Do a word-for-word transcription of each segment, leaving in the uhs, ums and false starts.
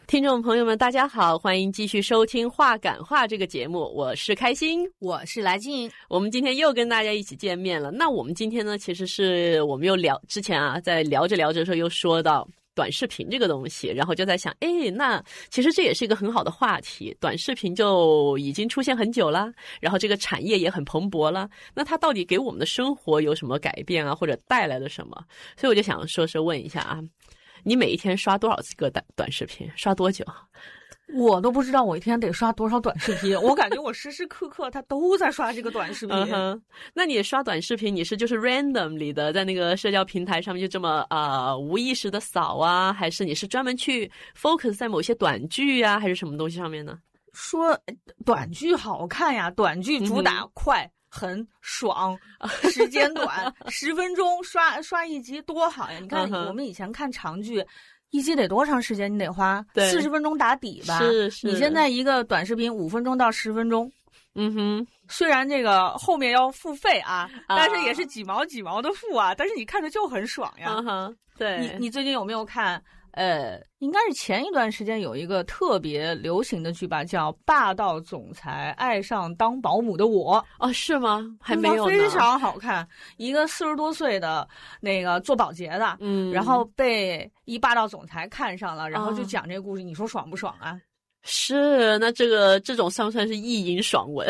听众朋友们大家好，欢迎继续收听话赶话这个节目，我是开心， 我是来静。 我们今天又跟大家一起见面了。那我们今天呢，其实是我们又聊之前啊，在聊着聊着的时候又说到短视频这个东西，然后就在想，哎，那其实这也是一个很好的话题，短视频就已经出现很久了，然后这个产业也很蓬勃了，那它到底给我们的生活有什么改变啊，或者带来了什么？所以我就想说是问一下啊，你每一天刷多少次个短短视频？刷多久？ 我都不知道我一天得刷多少短视频，我感觉我时时刻刻他都在刷这个短视频。 嗯哼，那你刷短视频，你是就是 randomly 的在那个社交平台上面就这么呃无意识的扫啊，还是你是专门去 focus 在某些短剧啊，还是什么东西上面呢？ 说短剧好看呀，短剧主打快。嗯很爽，时间短，十分钟刷刷一集多好呀！你看、uh-huh. 我们以前看长剧，一集得多长时间？你得花四十分钟打底吧？ 是是。 你现在一个短视频五分钟到十分钟， 嗯哼， 虽然这个后面要付费啊，啊但是也是几毛几毛的付啊，但是你看着就很爽呀。 嗯哼，对。 你你最近有没有看？呃，应该是前一段时间有一个特别流行的剧吧，叫《霸道总裁爱上当保姆的我》。 哦，是吗？还没有呢。 非常好看，一个四十多岁的那个做保洁的，嗯，然后被一霸道总裁看上了，然后就讲这个故事，哦、你说爽不爽啊？ 是，那这个这种算不算是意淫爽文？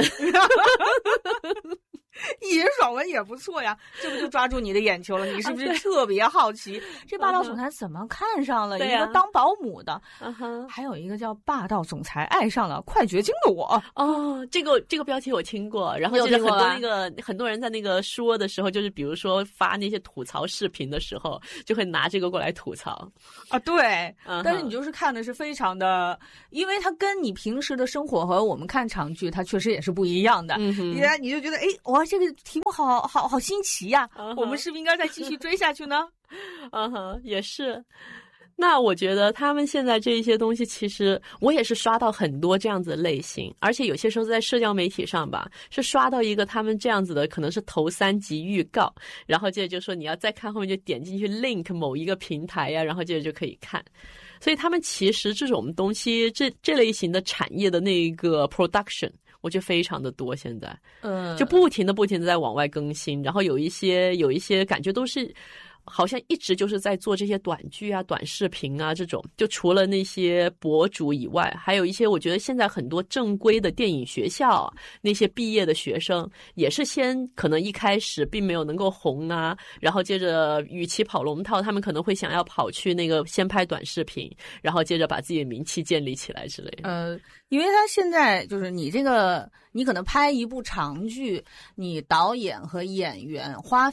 意淫爽文也不错呀，这不就抓住你的眼球了？你是不是特别好奇，这霸道总裁怎么看上了一个当保姆的？ 啊、 还有一个叫霸道总裁爱上了快绝经的我。 哦，这个这个标题我听过，然后就是很多那个很多人在那个说的时候，就是比如说发那些吐槽视频的时候，就会拿这个过来吐槽啊。对，嗯、但是你就是看的是非常的，因为它跟你平时的生活和我们看长剧，它确实也是不一样的。 嗯、 你你就觉得，哎，哇，这个题目好好好新奇呀、啊 uh-huh. 我们是不是应该再继续追下去呢？ 嗯哼，也是。那我觉得他们现在这一些东西，其实我也是刷到很多这样子的类型，而且有些时候在社交媒体上吧，是刷到一个他们这样子的，可能是头三集预告，然后接着就说你要再看后面就点进去 link 某一个平台呀、啊，然后接着就可以看。所以他们其实这种东西，这这类型的产业的那个 production。我觉得非常的多，现在，嗯，就不停的不停的在往外更新，然后有一些有一些感觉都是，好像一直就是在做这些短剧啊、短视频啊这种。就除了那些博主以外，还有一些我觉得现在很多正规的电影学校那些毕业的学生，也是先可能一开始并没有能够红啊，然后接着与其跑龙套，他们可能会想要跑去那个先拍短视频，然后接着把自己的名气建立起来之类的。 呃，因为他现在就是你这个，你可能拍一部长剧，你导演和演员花